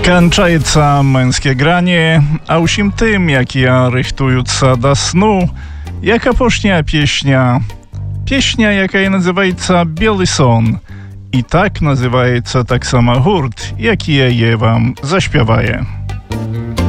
Кончается мęskie granie, a усім tym, jak ja rychtująca do snu, jaka posznia pieśnia. Pieśnia, jaka nazywaється Biały Son. I tak nazywaється tak samo hurt, jaki je wam zaśpiewaję.